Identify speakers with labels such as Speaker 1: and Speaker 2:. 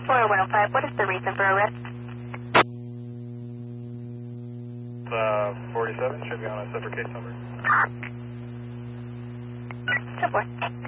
Speaker 1: 40105, what is the reason for arrest?
Speaker 2: 47, should be on a separate case number.
Speaker 1: 10-4.